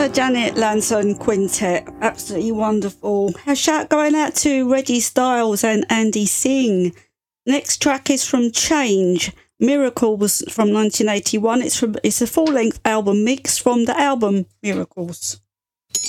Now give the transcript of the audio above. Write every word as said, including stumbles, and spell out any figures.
The Janet Lanson Quintet, absolutely wonderful. A shout going out to Reggie Styles and Andy Singh. Next track is from Change. Miracles from nineteen eighty-one. It's from it's a full-length album mix from the album Miracles.